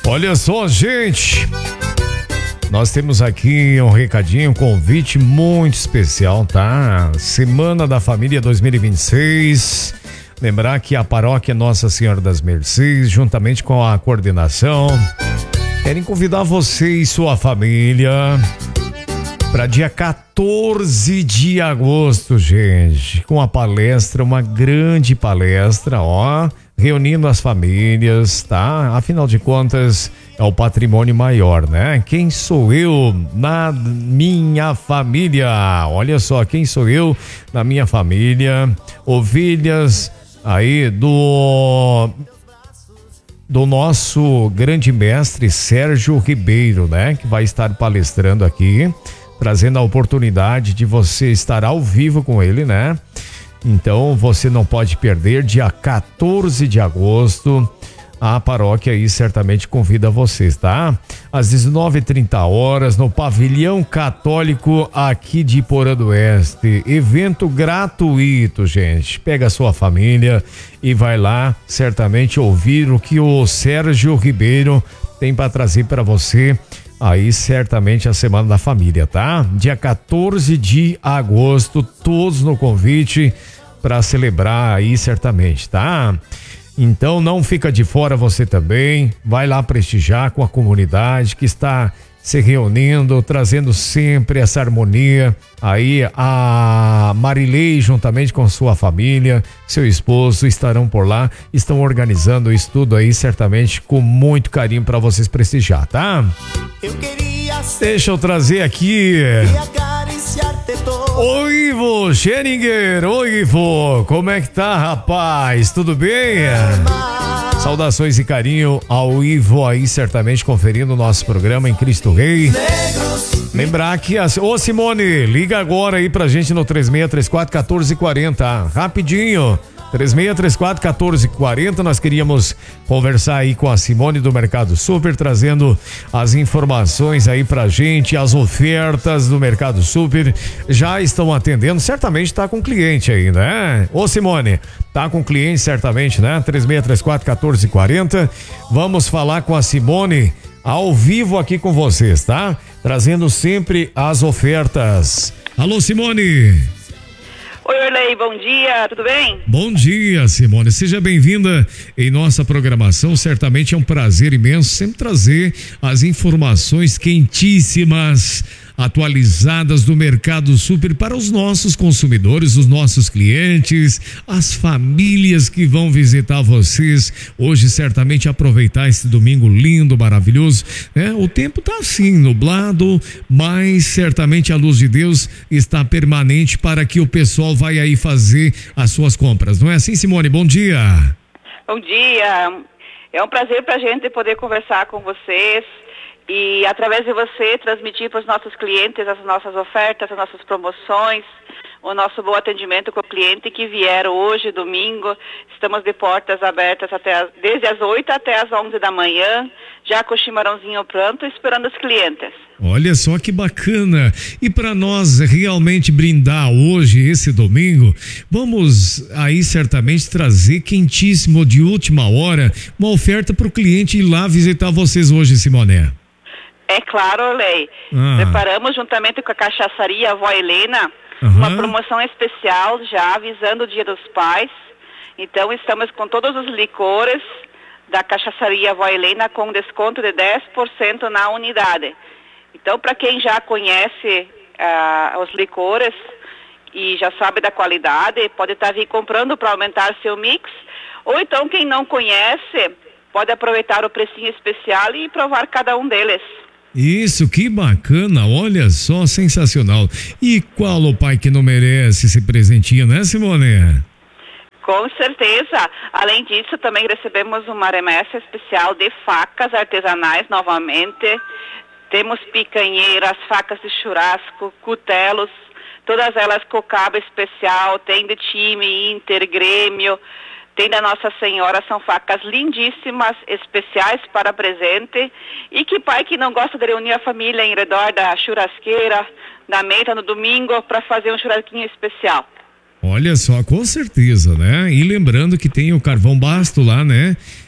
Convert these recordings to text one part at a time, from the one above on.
Olha só, gente, nós temos aqui um recadinho, um convite muito especial, tá? Semana da Família 2026. Lembrar que a paróquia Nossa Senhora das Mercês, juntamente com a coordenação, querem convidar você e sua família para dia 14 de agosto, gente, com a palestra, uma grande palestra, reunindo as famílias, tá? Afinal de contas, é o patrimônio maior, né? Quem sou eu na minha família? Olha só, quem sou eu na minha família? Ovelhas aí do nosso grande mestre Sérgio Ribeiro, né? Que vai estar palestrando aqui, trazendo a oportunidade de você estar ao vivo com ele, né? Então você não pode perder, dia 14 de agosto, a paróquia aí certamente convida vocês, tá? Às 19h30 no Pavilhão Católico aqui de Porã do Oeste. Evento gratuito, gente. Pega a sua família e vai lá certamente ouvir o que o Sérgio Ribeiro tem para trazer para você. Aí certamente a Semana da Família, tá? Dia 14 de agosto, todos no convite para celebrar aí certamente, tá? Então não fica de fora você também, vai lá prestigiar com a comunidade que está se reunindo, trazendo sempre essa harmonia. Aí a Marilei, juntamente com sua família, seu esposo, estarão por lá, estão organizando isso tudo aí, certamente com muito carinho para vocês prestigiar, tá? Deixa eu trazer aqui o Ivo Scheringer. Oi, Ivo, como é que tá, rapaz? Tudo bem? Saudações e carinho ao Ivo aí, certamente conferindo o nosso programa em Cristo Rei. Lembrar que ô Simone, liga agora aí pra gente no 3634-1440, rapidinho. 3634-1440, nós queríamos conversar aí com a Simone do Mercado Super, trazendo as informações aí pra gente, as ofertas do Mercado Super. Já estão atendendo, certamente tá com cliente aí, né? Ô Simone, tá com cliente certamente, né? 3634-1440. Vamos falar com a Simone ao vivo aqui com vocês, tá? Trazendo sempre as ofertas. Alô, Simone! Oi, Orley, bom dia, tudo bem? Bom dia, Simone, seja bem-vinda em nossa programação. Certamente é um prazer imenso sempre trazer as informações quentíssimas, atualizadas do Mercado Super para os nossos consumidores, os nossos clientes, as famílias que vão visitar vocês hoje, certamente aproveitar esse domingo lindo, maravilhoso, né? O tempo tá assim, nublado, mas certamente a luz de Deus está permanente para que o pessoal vai aí fazer as suas compras, não é assim, Simone? Bom dia. Bom dia, é um prazer pra gente poder conversar com vocês e através de você transmitir para os nossos clientes as nossas ofertas, as nossas promoções, o nosso bom atendimento com o cliente que vieram hoje, domingo. Estamos de portas abertas desde as 8 até as 11 da manhã, já com o chimarrãozinho pronto, esperando os clientes. Olha só que bacana! E para nós realmente brindar hoje, esse domingo, vamos aí certamente trazer quentíssimo de última hora uma oferta para o cliente ir lá visitar vocês hoje, Simone. É claro, Orley. Preparamos juntamente com a cachaçaria Avó Helena uma promoção especial já avisando o Dia dos Pais. Então estamos com todos os licores da cachaçaria Avó Helena com desconto de 10% na unidade. Então, para quem já conhece os licores e já sabe da qualidade, pode estar vir comprando para aumentar seu mix. Ou então, quem não conhece, pode aproveitar o precinho especial e provar cada um deles. Isso, que bacana, olha só, sensacional. E qual o pai que não merece esse presentinho, né, Simone? Com certeza. Além disso, também recebemos uma remessa especial de facas artesanais novamente. Temos picanheiras, facas de churrasco, cutelos, todas elas com cabo especial, tem de time, Inter, Grêmio, tem da Nossa Senhora, são facas lindíssimas, especiais para presente. E que pai que não gosta de reunir a família em redor da churrasqueira, da mesa no domingo, para fazer um churrasquinho especial. Olha só, com certeza, né? E lembrando que tem o carvão basto lá, né?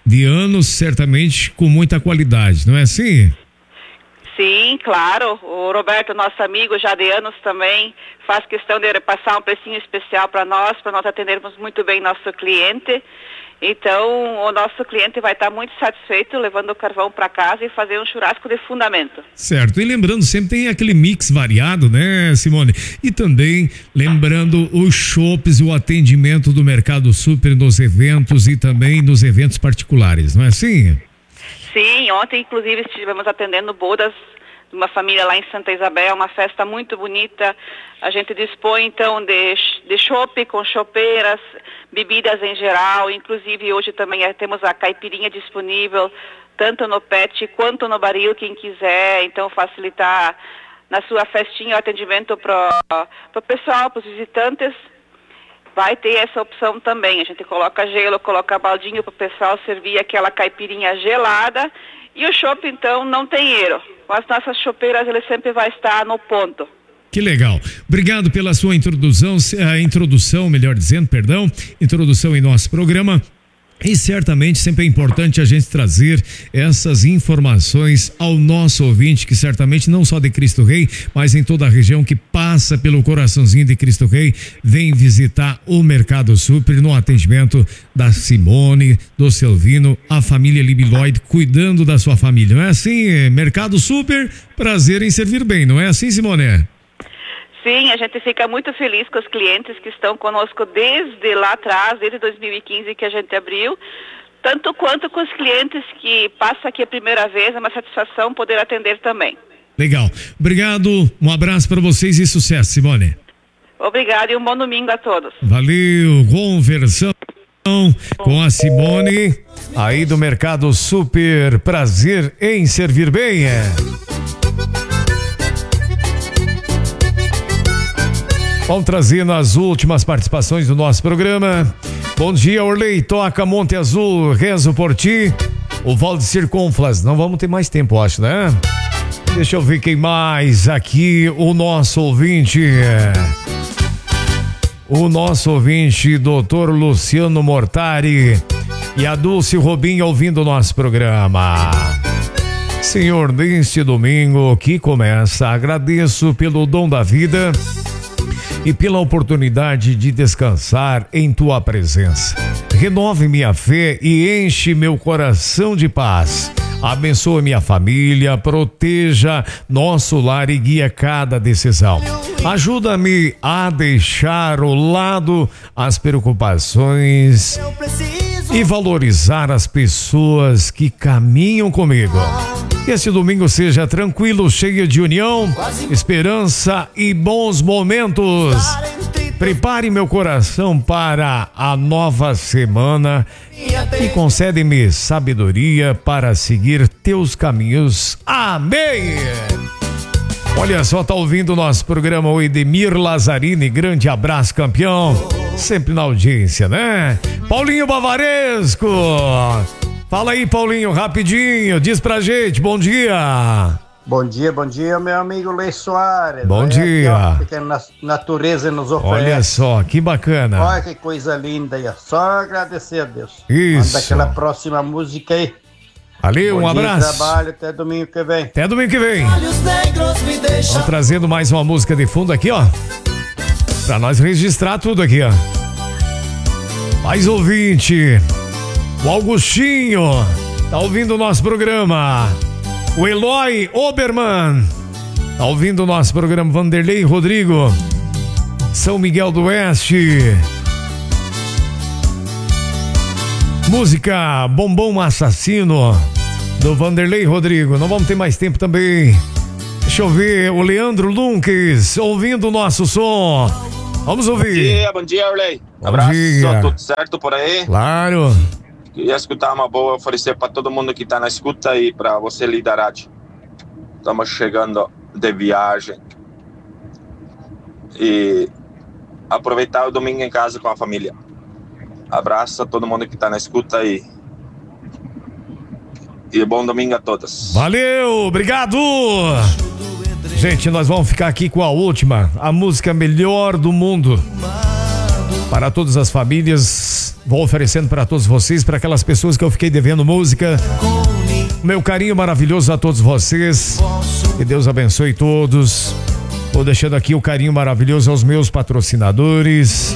de anos, certamente com muita qualidade, não é assim? Sim, claro. O Roberto, nosso amigo já de anos também, faz questão de passar um precinho especial para nós atendermos muito bem nosso cliente. Então, o nosso cliente vai estar muito satisfeito levando o carvão para casa e fazer um churrasco de fundamento. Certo. E lembrando, sempre tem aquele mix variado, né, Simone? E também lembrando os chopps, o atendimento do Mercado Super nos eventos e também nos eventos particulares, não é assim? Sim, ontem inclusive estivemos atendendo bodas de uma família lá em Santa Isabel, uma festa muito bonita. A gente dispõe então de chopp com chopeiras, bebidas em geral, inclusive hoje também temos a caipirinha disponível, tanto no PET quanto no baril, quem quiser, então facilitar na sua festinha o atendimento para o pessoal, para os visitantes. Vai ter essa opção também. A gente coloca gelo, coloca baldinho para o pessoal servir aquela caipirinha gelada. E o chopp, então, não tem erro. Com as nossas chopeiras, ele sempre vai estar no ponto. Que legal. Obrigado pela sua introdução em nosso programa. E certamente sempre é importante a gente trazer essas informações ao nosso ouvinte, que certamente não só de Cristo Rei, mas em toda a região que passa pelo coraçãozinho de Cristo Rei, vem visitar o Mercado Super no atendimento da Simone, do Silvino, a família Libiloid, cuidando da sua família. Não é assim? Mercado Super, prazer em servir bem, não é assim, Simone? Sim, a gente fica muito feliz com os clientes que estão conosco desde lá atrás, desde 2015 que a gente abriu, tanto quanto com os clientes que passam aqui a primeira vez, é uma satisfação poder atender também. Legal. Obrigado, um abraço para vocês e sucesso, Simone. Obrigado e um bom domingo a todos. Valeu, conversão com a Simone, aí do Mercado Super, prazer em servir bem, Vamos trazendo as últimas participações do nosso programa. Bom dia, Orley, toca Monte Azul, rezo por ti. O Valdecir Conflas, não vamos ter mais tempo, acho, né? Deixa eu ver quem mais aqui, o nosso ouvinte, Dr. Luciano Mortari e a Dulce Robinho ouvindo o nosso programa. Senhor, neste domingo que começa, agradeço pelo dom da vida e pela oportunidade de descansar em tua presença. Renove minha fé e enche meu coração de paz. Abençoe minha família, proteja nosso lar e guia cada decisão. Ajuda-me a deixar ao lado as preocupações e valorizar as pessoas que caminham comigo. Que esse domingo seja tranquilo, cheio de união, esperança e bons momentos. Prepare meu coração para a nova semana e concede-me sabedoria para seguir teus caminhos. Amém! Olha só, tá ouvindo o nosso programa, o Edemir Lazzarini, grande abraço, campeão, sempre na audiência, né? Paulinho Bavaresco, fala aí, Paulinho, rapidinho, diz pra gente, bom dia. Bom dia, meu amigo Lei Soares. Bom dia. Que a natureza nos oferece. Olha só, que bacana. Olha que coisa linda aí, só agradecer a Deus. Isso. Manda aquela próxima música aí. Valeu, um abraço. Trabalho, até domingo que vem. Até domingo que vem. Estamos trazendo mais uma música de fundo aqui, ó. Pra nós registrar tudo aqui, ó. Mais ouvinte. O Augustinho. Tá ouvindo o nosso programa. O Eloy Oberman. Tá ouvindo o nosso programa. Vanderlei Rodrigo. São Miguel do Oeste. Música Bombom Assassino, do Vanderlei Rodrigo. Não vamos ter mais tempo também. Deixa eu ver, o Leandro Lunques, ouvindo o nosso som. Vamos ouvir. Bom dia, Orley. Abraço, tudo certo por aí? Claro. Queria escutar uma boa, oferecer para todo mundo que está na escuta e para você, liderade. Estamos chegando de viagem. E aproveitar o domingo em casa com a família. Abraço a todo mundo que está na escuta aí. E bom domingo a todos. Valeu, obrigado. Gente, nós vamos ficar aqui com a última, a música melhor do mundo. Para todas as famílias Vou oferecendo para todos vocês, para aquelas pessoas que eu fiquei devendo música. Meu carinho maravilhoso a todos vocês. Que Deus abençoe todos. Vou deixando aqui o carinho maravilhoso aos meus patrocinadores.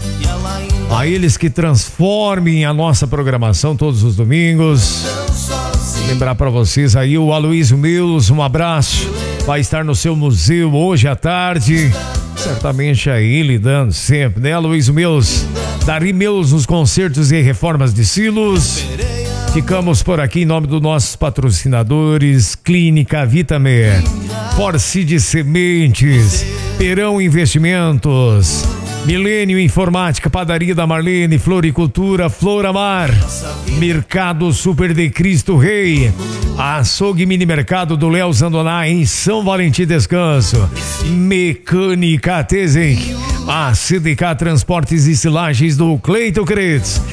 A eles que transformem a nossa programação todos os domingos. Lembrar para vocês aí o Aloysio Meus, um abraço. Vai estar no seu museu hoje à tarde. Certamente aí lidando sempre, né, Aloysio Meus? Dari Meus nos concertos e reformas de silos. Ficamos por aqui em nome dos nossos patrocinadores: Clínica Vitamer, Force de Sementes, Perão Investimentos, Milênio Informática, Padaria da Marlene, Floricultura, Floramar, Mercado Super de Cristo Rei, Açougue Mini Mercado do Léo Zandoná em São Valentim Descanso, Mecânica Tezen, a CDK Transportes e Silagens do Cleito Cretz,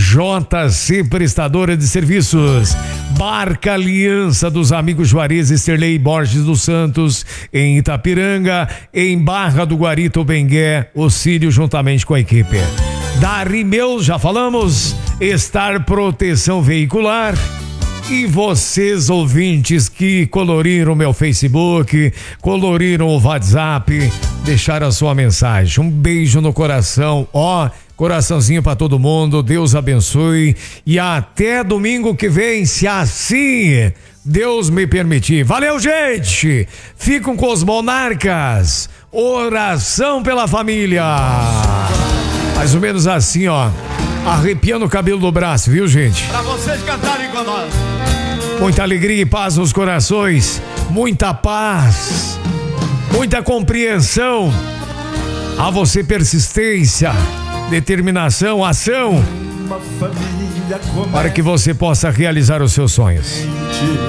JC Prestadora de Serviços, Barca Aliança dos Amigos Juarez Esterlei Borges dos Santos em Itapiranga, em Barra do Guarito Bengué, Ocílio juntamente com a equipe. Dari Meus, já falamos, Estar Proteção Veicular. E vocês, ouvintes que coloriram meu Facebook, coloriram o WhatsApp, deixaram a sua mensagem. Um beijo no coração, coraçãozinho pra todo mundo, Deus abençoe e até domingo que vem, se assim Deus me permitir. Valeu, gente! Ficam com os monarcas. Oração pela família. Mais ou menos assim, arrepiando o cabelo do braço, viu, gente? Pra vocês cantarem com nós. Muita alegria e paz nos corações, muita paz, muita compreensão. A você persistência, determinação, ação, para que você possa realizar os seus sonhos.